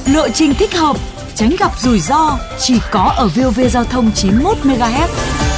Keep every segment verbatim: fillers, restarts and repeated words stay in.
lộ trình thích hợp, tránh gặp rủi ro, chỉ có ở vê o vê Giao thông chín mươi mốt mê ga héc.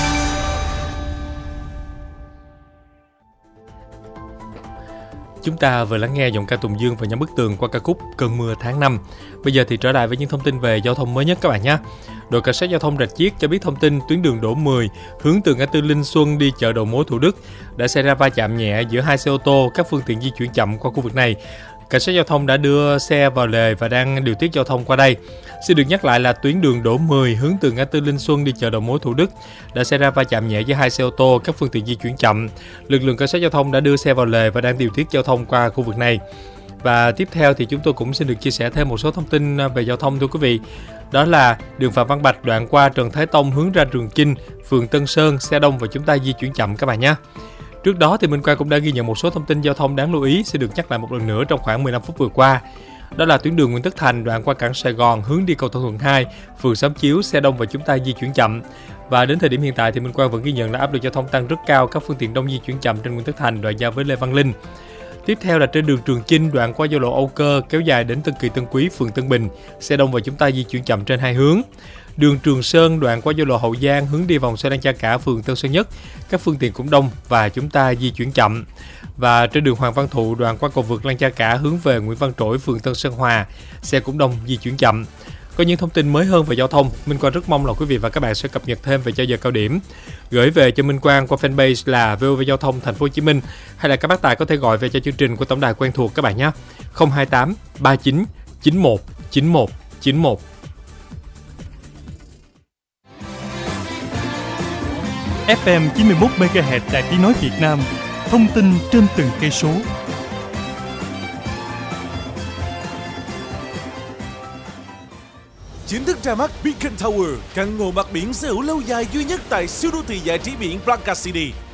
Chúng ta vừa lắng nghe giọng ca Tùng Dương và nhóm Bức Tường qua ca khúc Cơn mưa tháng năm. Bây giờ thì trở lại với những thông tin về giao thông mới nhất các bạn nhé. Đội cảnh sát giao thông Rạch Chiếc cho biết thông tin tuyến đường Đỗ mười hướng từ ngã tư Linh Xuân đi chợ đầu mối Thủ Đức đã xảy ra va chạm nhẹ giữa hai xe ô tô, các phương tiện di chuyển chậm qua khu vực này. Cảnh sát giao thông đã đưa xe vào lề và đang điều tiết giao thông qua đây. Xin được nhắc lại là tuyến đường Đỗ mười hướng từ ngã tư Linh Xuân đi chợ đầu mối Thủ Đức đã xảy ra va chạm nhẹ với hai xe ô tô, các phương tiện di chuyển chậm. Lực lượng cảnh sát giao thông đã đưa xe vào lề và đang điều tiết giao thông qua khu vực này. Và tiếp theo thì chúng tôi cũng xin được chia sẻ thêm một số thông tin về giao thông thưa quý vị. Đó là đường Phạm Văn Bạch đoạn qua Trần Thái Tông hướng ra Trường Chinh, phường Tân Sơn, xe đông và chúng ta di chuyển chậm các bạn nhé. Trước đó thì Minh Quang cũng đã ghi nhận một số thông tin giao thông đáng lưu ý sẽ được nhắc lại một lần nữa trong khoảng mười lăm phút vừa qua. Đó là tuyến đường Nguyễn Tất Thành đoạn qua cảng Sài Gòn hướng đi cầu Tân Thuận hai, phường Xóm Chiếu, xe đông và chúng ta di chuyển chậm. Và đến thời điểm hiện tại thì Minh Quang vẫn ghi nhận là áp lực giao thông tăng rất cao, các phương tiện đông di chuyển chậm trên Nguyễn Tất Thành đoạn giao với Lê Văn Linh. Tiếp theo là trên đường Trường Chinh đoạn qua giao lộ Âu Cơ kéo dài đến Tân Kỳ Tân Quý, phường Tân Bình, xe đông và chúng ta di chuyển chậm trên hai hướng. Đường Trường Sơn đoạn qua giao lộ Hậu Giang hướng đi vòng xoay Đan Cha Cả, phường Tân Sơn Nhất, các phương tiện cũng đông và chúng ta di chuyển chậm. Và trên đường Hoàng Văn Thụ đoạn qua cầu vượt Đan Cha Cả hướng về Nguyễn Văn Trỗi, phường Tân Sơn Hòa, xe cũng đông di chuyển chậm. Có những thông tin mới hơn về giao thông, Minh Quang rất mong là quý vị và các bạn sẽ cập nhật thêm về cho giờ cao điểm, gửi về cho Minh Quang qua fanpage là vê o vê Giao thông Thành phố Hồ Chí Minh, hay là các bác tài có thể gọi về cho chương trình của tổng đài quen thuộc các bạn nhé, không hai tám ba chín chín một chín một chín một. ép em chín mươi mốt mê ga héc Đài Tiếng nói Việt Nam, thông tin trên từng cây số. Chính thức ra mắt Beacon Tower, căn hộ mặt biển sở hữu lâu dài duy nhất tại siêu đô thị giải trí biển Plaza City.